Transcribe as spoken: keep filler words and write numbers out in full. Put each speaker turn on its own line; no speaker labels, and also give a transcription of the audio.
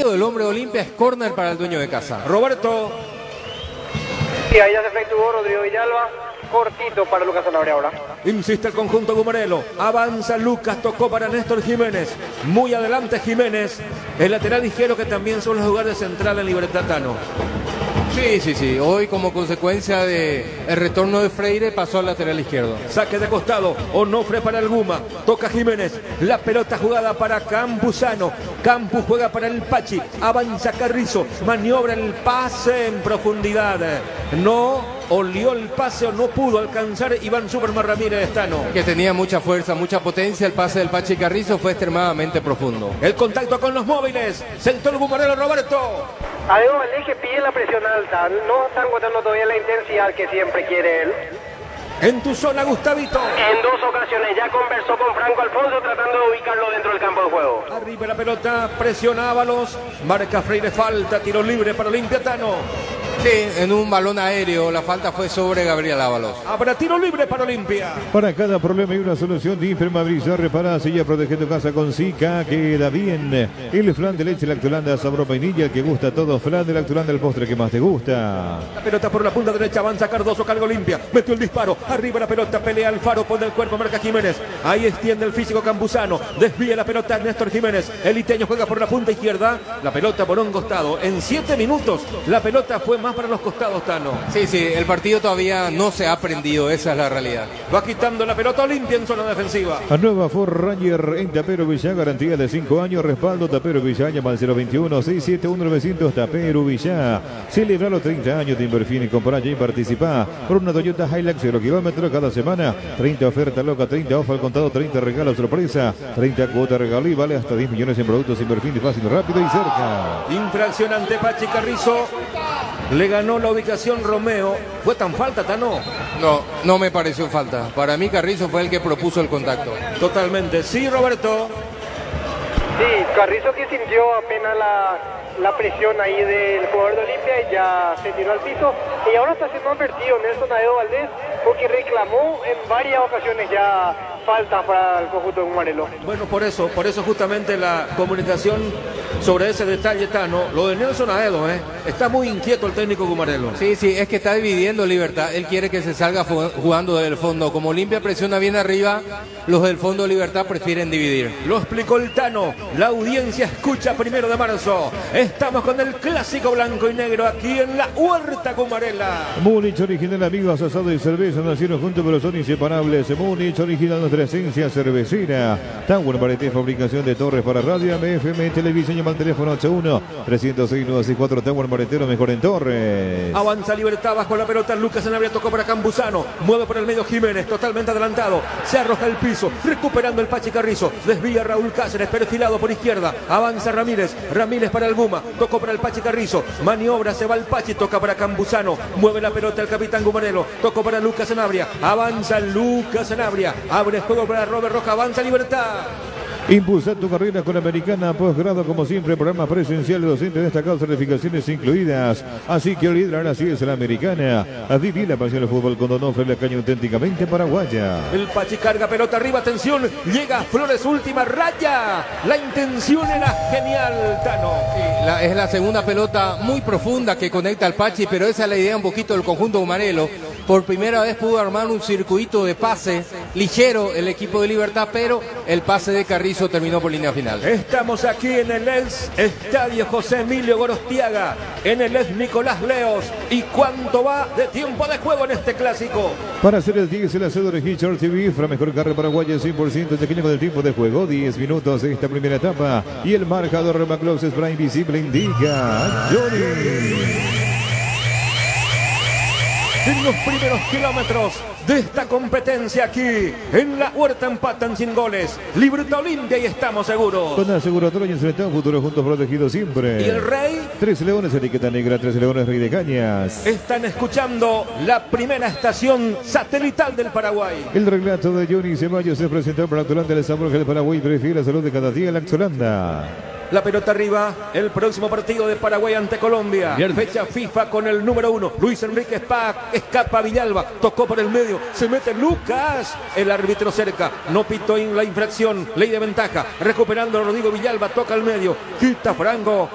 desvío del hombre de Olimpia, es córner para el dueño de casa.
Roberto.
Y ahí ya se efectuó Rodrigo Villalba, cortito para Lucas Sanabria ahora.
Insiste el conjunto Gumarelo, avanza Lucas, tocó para Néstor Jiménez, muy adelante Jiménez, el lateral izquierdo que también son los jugadores de central en Libertad Tano.
Sí, sí, sí, hoy como consecuencia del retorno de Freire pasó al lateral izquierdo.
Saque de costado, Onofre para el Guma, toca Jiménez, la pelota jugada para Campuzano, Campus juega para el Pachi, avanza Carrizo, maniobra el pase en profundidad, no olió el pase o no pudo alcanzar Iván Superman Ramírez Tano.
Que tenía mucha fuerza, mucha potencia, el pase del Pachi Carrizo fue extremadamente profundo.
El contacto con los móviles, sector Gumarelo Roberto.
Adeo Valdés que pide la presión alta, no están aguantando todavía la intensidad que siempre quiere él.
En tu zona, Gustavito.
En dos ocasiones ya conversó con Franco Alfonso tratando de ubicarlo dentro del campo de juego.
Arriba la pelota, presiona Ábalos, marca Freire, falta, tiro libre para Olimpia Tano.
Sí, en un balón aéreo, la falta fue sobre Gabriel Ábalos.
Habrá tiro libre para Olimpia.
Para cada problema hay una solución. Impermeabilizar, repara, silla, protege tu casa con Zika, queda bien. El flan de leche Lactolanda, sabor vainilla, que gusta a todos. Flan de Lactolanda, el postre que más te gusta.
La pelota por la punta derecha, avanza Cardoso, carga Olimpia, metió el disparo, arriba la pelota, pelea Alfaro, pone el cuerpo, marca Jiménez. Ahí extiende el físico Campuzano, desvía la pelota Néstor Jiménez. El iteño juega por la punta izquierda, la pelota por un costado. En siete minutos, la pelota fue más para los costados, Tano.
Sí, sí, el partido todavía no se ha aprendido, esa es la realidad.
Va quitando la pelota Olimpia en zona defensiva.
A nueva Ford Ranger en Tapero Villá, garantía de cinco años, respaldo Tapero Villá, llama al cero veintiuno, seiscientos setenta y uno, novecientos Tapero Villá. Celebra los treinta años de Inverfin y comprar ya y participa por una Toyota Hilux cero kilómetros cada semana. treinta ofertas locas, treinta off al contado, treinta regalos sorpresa, treinta cuotas regalo y vale hasta diez millones en productos Inverfin, fácil, rápido y cerca.
Infracción ante Pachi Carrizo. Le ganó la ubicación Romeo. ¿Fue tan falta, Tano?
No, no me pareció falta. Para mí Carrizo fue el que propuso el contacto.
Totalmente. Sí, Roberto.
Sí, Carrizo que sintió apenas la, la presión ahí del jugador de Olimpia y ya se tiró al piso. Y ahora está siendo advertido Nelson Aedo Valdés porque reclamó en varias ocasiones ya falta para el conjunto de Gumarelo.
Bueno, por eso, por eso justamente la comunicación sobre ese detalle, Tano. Lo de Nelson Aedo, ¿eh? Está muy inquieto el técnico Gumarelo.
Sí, sí, es que está dividiendo Libertad. Él quiere que se salga jugando desde el fondo. Como Olimpia presiona bien arriba, los del fondo de Libertad prefieren dividir.
Lo explicó el Tano. La audiencia escucha primero de marzo. Estamos con el clásico blanco y negro aquí en la Huerta Gumarela.
Múnich original, amigos, asado y cerveza nacieron juntos pero son inseparables. Múnich original, nuestra esencia cervecera. Tower Barete, fabricación de torres para radio, M F M, televisión, llama al teléfono ocho uno, trescientos seis, nueve seis cuatro. Tower Baretero, mejor en torres.
Avanza Libertad bajo la pelota, Lucas Sanabria tocó para Campuzano, mueve por el medio Jiménez, totalmente adelantado, se arroja al piso, recuperando el Pachi Carrizo, desvía Raúl Cáceres, perfilado por izquierda, avanza Ramírez, Ramírez para el Guma, tocó para el Pachi Carrizo, maniobra, se va el Pachi, toca para Campuzano, mueve la pelota el capitán Gumarelo, tocó para Lucas Sanabria, avanza Lucas Sanabria, abre juego para Robert Roja, avanza Libertad.
Impulsa tu carrera con Americana, posgrado como siempre, programas presenciales, docentes destacados, certificaciones incluidas. Así que liderar, así es la Americana. A vivir la pasión del fútbol con Donofre, la caña auténticamente paraguaya.
El Pachi carga pelota arriba, atención, llega Flores, última raya. La intención era genial, Tano.
Sí, la, es la segunda pelota muy profunda que conecta al Pachi, pero esa es la idea un poquito del conjunto Gumarelo. Por primera vez pudo armar un circuito de pase ligero el equipo de Libertad, pero el pase de Carrizo terminó por línea final.
Estamos aquí en el E S Estadio José Emilio Gorostiaga, en el E S Nicolás Leos. ¿Y cuánto va de tiempo de juego en este clásico?
Para hacer el diez, el asado de Hitchard T V, Fra mejor carne paraguaya, cien por ciento de con el tiempo de juego, diez minutos de esta primera etapa. Y el marcador Maclox Spray Invisible indica Johnny.
En los primeros kilómetros de esta competencia aquí en la Huerta empatan sin goles. Libertad Olimpia y estamos seguros.
Con aseguratorio y enfrentado futuro juntos protegidos siempre.
¿Y el Rey?
Tres Leones, etiqueta negra, Tres Leones, Rey de Cañas.
Están escuchando la primera estación satelital del Paraguay.
El relato de Johnny Ceballos es presentado por Lactolanda, el sabor que el Paraguay prefiere, la salud de cada día, Lactolanda.
La pelota arriba, el próximo partido de Paraguay ante Colombia. Bien. Fecha FIFA con el número uno. Luis Enrique Spack, escapa Villalba, tocó por el medio, se mete Lucas. El árbitro cerca, no pitó en la infracción, ley de ventaja. Recuperando Rodrigo Villalba, toca al medio, quita Franco.